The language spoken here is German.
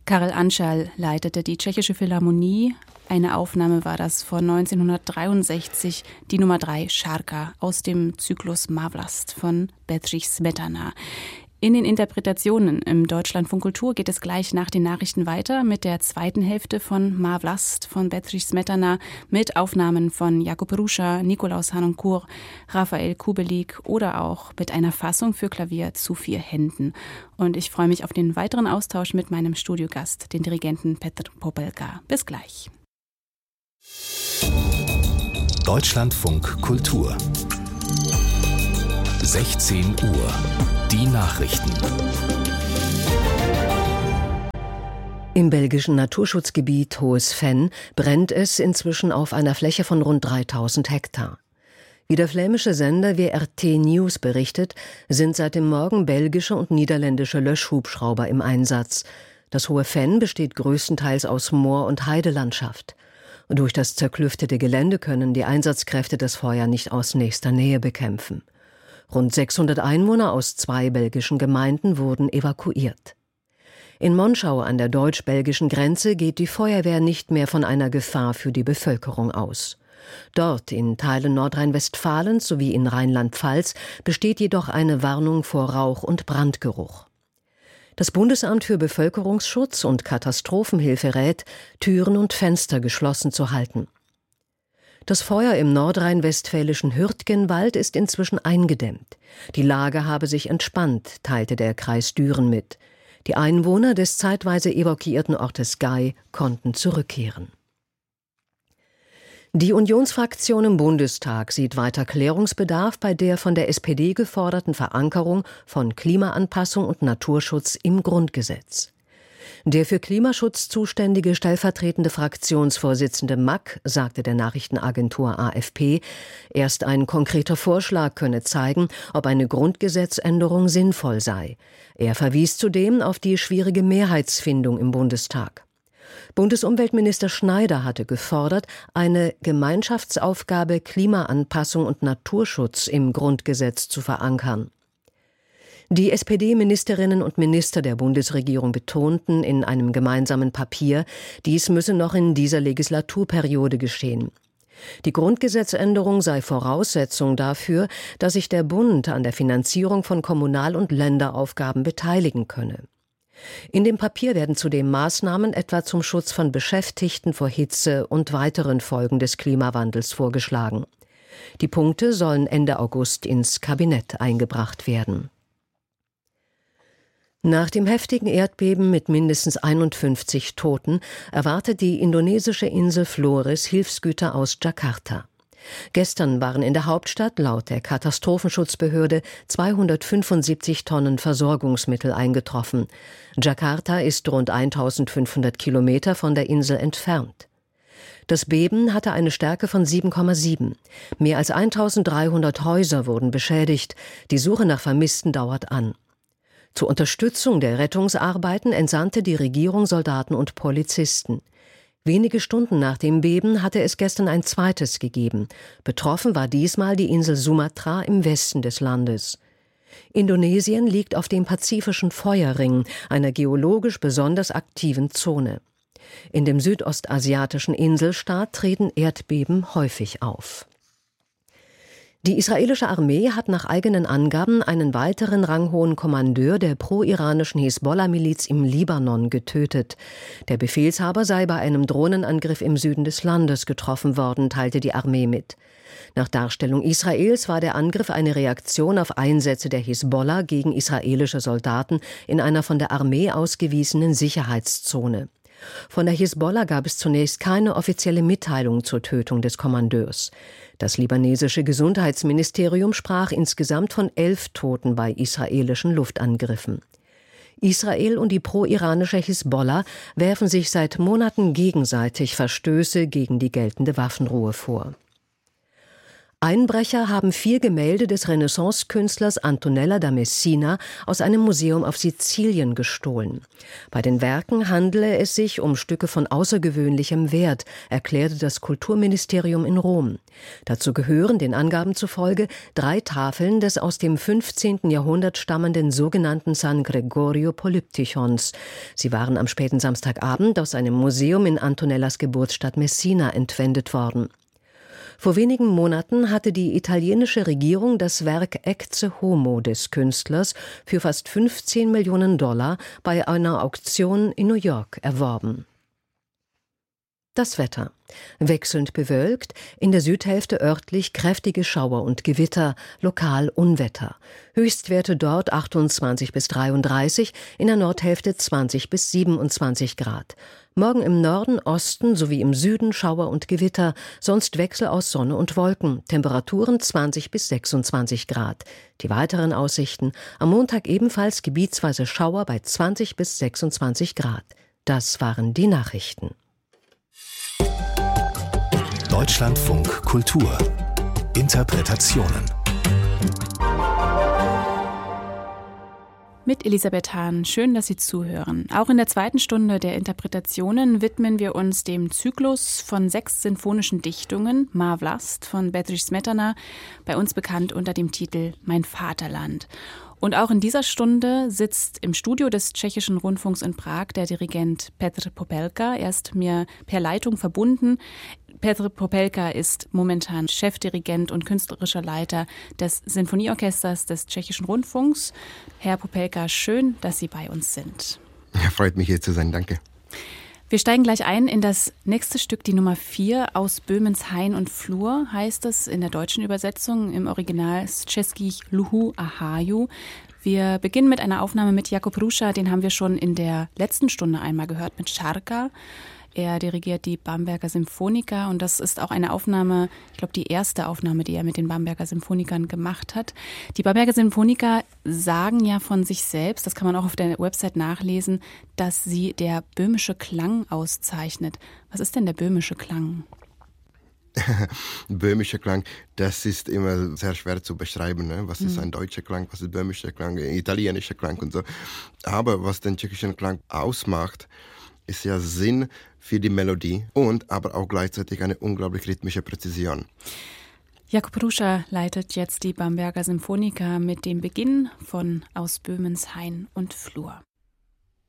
Karel Anschal leitete die Tschechische Philharmonie. Eine Aufnahme war das von 1963, die Nummer 3 Šárka aus dem Zyklus Má vlast von Bedřich Smetana. In den Interpretationen im Deutschlandfunk Kultur geht es gleich nach den Nachrichten weiter mit der zweiten Hälfte von Má vlast von Bedřich Smetana mit Aufnahmen von Jakub Hruša, Nikolaus Harnoncourt, Raphael Kubelik oder auch mit einer Fassung für Klavier zu 4 Händen. Und ich freue mich auf den weiteren Austausch mit meinem Studiogast, den Dirigenten Petr Popelka. Bis gleich. Deutschlandfunk Kultur 16 Uhr. Die Nachrichten. Im belgischen Naturschutzgebiet Hohes Venn brennt es inzwischen auf einer Fläche von rund 3000 Hektar. Wie der flämische Sender WRT News berichtet, sind seit dem Morgen belgische und niederländische Löschhubschrauber im Einsatz. Das Hohe Venn besteht größtenteils aus Moor- und Heidelandschaft. Durch das zerklüftete Gelände können die Einsatzkräfte das Feuer nicht aus nächster Nähe bekämpfen. Rund 600 Einwohner aus 2 belgischen Gemeinden wurden evakuiert. In Monschau an der deutsch-belgischen Grenze geht die Feuerwehr nicht mehr von einer Gefahr für die Bevölkerung aus. Dort, in Teilen Nordrhein-Westfalens sowie in Rheinland-Pfalz, besteht jedoch eine Warnung vor Rauch- und Brandgeruch. Das Bundesamt für Bevölkerungsschutz und Katastrophenhilfe rät, Türen und Fenster geschlossen zu halten. Das Feuer im nordrhein-westfälischen Hürtgenwald ist inzwischen eingedämmt. Die Lage habe sich entspannt, teilte der Kreis Düren mit. Die Einwohner des zeitweise evakuierten Ortes Gay konnten zurückkehren. Die Unionsfraktion im Bundestag sieht weiter Klärungsbedarf bei der von der SPD geforderten Verankerung von Klimaanpassung und Naturschutz im Grundgesetz. Der für Klimaschutz zuständige stellvertretende Fraktionsvorsitzende Mack sagte der Nachrichtenagentur AFP, erst ein konkreter Vorschlag könne zeigen, ob eine Grundgesetzänderung sinnvoll sei. Er verwies zudem auf die schwierige Mehrheitsfindung im Bundestag. Bundesumweltminister Schneider hatte gefordert, eine Gemeinschaftsaufgabe Klimaanpassung und Naturschutz im Grundgesetz zu verankern. Die SPD-Ministerinnen und Minister der Bundesregierung betonten in einem gemeinsamen Papier, dies müsse noch in dieser Legislaturperiode geschehen. Die Grundgesetzänderung sei Voraussetzung dafür, dass sich der Bund an der Finanzierung von Kommunal- und Länderaufgaben beteiligen könne. In dem Papier werden zudem Maßnahmen etwa zum Schutz von Beschäftigten vor Hitze und weiteren Folgen des Klimawandels vorgeschlagen. Die Punkte sollen Ende August ins Kabinett eingebracht werden. Nach dem heftigen Erdbeben mit mindestens 51 Toten erwartet die indonesische Insel Flores Hilfsgüter aus Jakarta. Gestern waren in der Hauptstadt laut der Katastrophenschutzbehörde 275 Tonnen Versorgungsmittel eingetroffen. Jakarta ist rund 1500 Kilometer von der Insel entfernt. Das Beben hatte eine Stärke von 7,7. Mehr als 1300 Häuser wurden beschädigt. Die Suche nach Vermissten dauert an. Zur Unterstützung der Rettungsarbeiten entsandte die Regierung Soldaten und Polizisten. Wenige Stunden nach dem Beben hatte es gestern ein zweites gegeben. Betroffen war diesmal die Insel Sumatra im Westen des Landes. Indonesien liegt auf dem Pazifischen Feuerring, einer geologisch besonders aktiven Zone. In dem südostasiatischen Inselstaat treten Erdbeben häufig auf. Die israelische Armee hat nach eigenen Angaben einen weiteren ranghohen Kommandeur der pro-iranischen Hisbollah-Miliz im Libanon getötet. Der Befehlshaber sei bei einem Drohnenangriff im Süden des Landes getroffen worden, teilte die Armee mit. Nach Darstellung Israels war der Angriff eine Reaktion auf Einsätze der Hisbollah gegen israelische Soldaten in einer von der Armee ausgewiesenen Sicherheitszone. Von der Hisbollah gab es zunächst keine offizielle Mitteilung zur Tötung des Kommandeurs. Das libanesische Gesundheitsministerium sprach insgesamt von 11 Toten bei israelischen Luftangriffen. Israel und die pro-iranische Hisbollah werfen sich seit Monaten gegenseitig Verstöße gegen die geltende Waffenruhe vor. Einbrecher haben 4 Gemälde des Renaissance-Künstlers Antonella da Messina aus einem Museum auf Sizilien gestohlen. Bei den Werken handele es sich um Stücke von außergewöhnlichem Wert, erklärte das Kulturministerium in Rom. Dazu gehören den Angaben zufolge 3 Tafeln des aus dem 15. Jahrhundert stammenden sogenannten San Gregorio Polyptychons. Sie waren am späten Samstagabend aus einem Museum in Antonellas Geburtsstadt Messina entwendet worden. Vor wenigen Monaten hatte die italienische Regierung das Werk Ecce Homo des Künstlers für fast $15 Millionen bei einer Auktion in New York erworben. Das Wetter. Wechselnd bewölkt, in der Südhälfte örtlich kräftige Schauer und Gewitter, lokal Unwetter. Höchstwerte dort 28 bis 33, in der Nordhälfte 20 bis 27 Grad. Morgen im Norden, Osten sowie im Süden Schauer und Gewitter, sonst Wechsel aus Sonne und Wolken, Temperaturen 20 bis 26 Grad. Die weiteren Aussichten: am Montag ebenfalls gebietsweise Schauer bei 20 bis 26 Grad. Das waren die Nachrichten. Deutschlandfunk Kultur. Interpretationen. Mit Elisabeth Hahn. Schön, dass Sie zuhören. Auch in der zweiten Stunde der Interpretationen widmen wir uns dem Zyklus von 6 sinfonischen Dichtungen, Má vlast von Bedřich Smetana, bei uns bekannt unter dem Titel Mein Vaterland. Und auch in dieser Stunde sitzt im Studio des Tschechischen Rundfunks in Prag der Dirigent Petr Popelka. Er ist mir per Leitung verbunden. Petr Popelka ist momentan Chefdirigent und künstlerischer Leiter des Sinfonieorchesters des Tschechischen Rundfunks. Herr Popelka, schön, dass Sie bei uns sind. Ja, freut mich, hier zu sein. Danke. Wir steigen gleich ein in das nächste Stück, die Nummer 4, aus Böhmens Hain und Flur, heißt es in der deutschen Übersetzung, im Original z českých luhů a hájů. Wir beginnen mit einer Aufnahme mit Jakub Hruša, den haben wir schon in der letzten Stunde einmal gehört, mit Šárka. Er dirigiert die Bamberger Symphoniker und das ist auch eine Aufnahme, ich glaube die erste Aufnahme, die er mit den Bamberger Symphonikern gemacht hat. Die Bamberger Symphoniker sagen ja von sich selbst, das kann man auch auf der Website nachlesen, dass sie der böhmische Klang auszeichnet. Was ist denn der böhmische Klang? Böhmischer Klang, das ist immer sehr schwer zu beschreiben. Ne? Was ist ein deutscher Klang, was ist böhmischer Klang, italienischer Klang und so. Aber was den tschechischen Klang ausmacht, ist ja Sinn für die Melodie und aber auch gleichzeitig eine unglaublich rhythmische Präzision. Jakub Hruša leitet jetzt die Bamberger Symphoniker mit dem Beginn von Aus Böhmens Hain und Flur.